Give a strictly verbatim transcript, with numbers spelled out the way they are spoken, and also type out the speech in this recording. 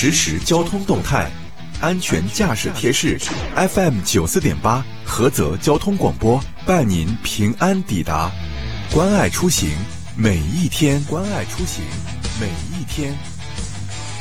实时交通动态，安全驾驶贴士。F M 九四点八，菏泽交通广播伴您平安抵达。关爱出行，每一天。关爱出行，每一天。